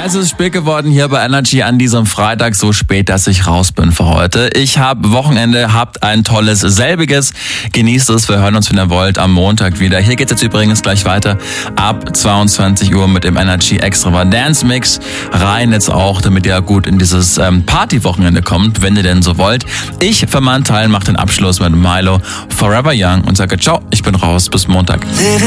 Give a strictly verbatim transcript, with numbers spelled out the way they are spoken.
Es ist spät geworden hier bei Energy an diesem Freitag, so spät, dass ich raus bin für heute. Ich habe Wochenende, habt ein tolles selbiges. Genießt es, wir hören uns, wenn ihr wollt, am Montag wieder. Hier geht's jetzt übrigens gleich weiter ab zweiundzwanzig Uhr mit dem Energy Extravagance Mix. Rein jetzt auch, damit ihr gut in dieses ähm, Party-Wochenende kommt, wenn ihr denn so wollt. Ich für meinen Teil mache den Abschluss mit Milo Forever Young und sage ciao, ich bin raus, bis Montag.